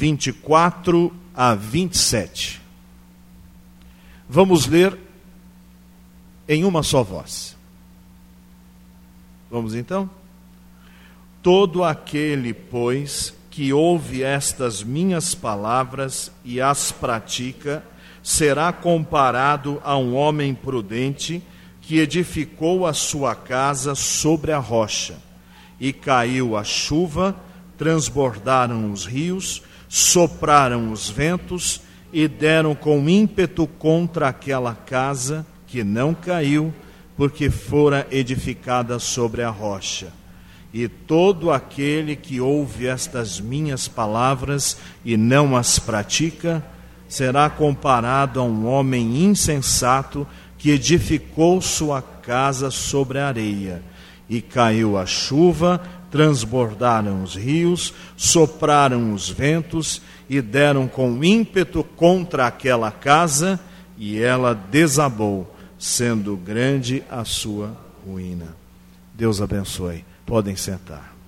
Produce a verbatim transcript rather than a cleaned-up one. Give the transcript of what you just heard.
vinte e quatro a vinte e sete. Vamos ler em uma só voz. Vamos então? Todo aquele, pois, que ouve estas minhas palavras e as pratica, será comparado a um homem prudente que edificou a sua casa sobre a rocha. E caiu a chuva, transbordaram os rios, sopraram os ventos e deram com ímpeto contra aquela casa, que não caiu, porque fora edificada sobre a rocha. E todo aquele que ouve estas minhas palavras e não as pratica, será comparado a um homem insensato que edificou sua casa sobre a areia. E caiu a chuva, transbordaram os rios, sopraram os ventos e deram com ímpeto contra aquela casa, e ela desabou, sendo grande a sua ruína. Deus abençoe. Podem sentar.